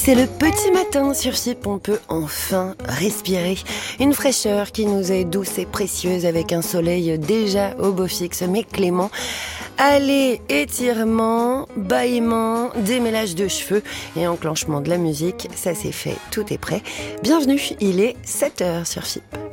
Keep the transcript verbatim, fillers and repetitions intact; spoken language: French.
C'est le petit matin sur F I P, on peut enfin respirer. Une fraîcheur qui nous est douce et précieuse avec un soleil déjà au beau fixe mais clément. Allez, étirement, bâillement, démêlage de cheveux et enclenchement de la musique, ça c'est fait, tout est prêt. Bienvenue, il est sept heures sur F I P.